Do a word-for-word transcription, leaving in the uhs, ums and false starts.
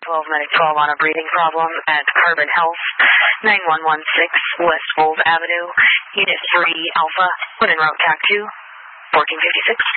twelve medic twelve on a breathing problem at Carbon Health, nine one one six West Wolf Avenue, Unit three Alpha, put in route T A C two, fourteen fifty-six.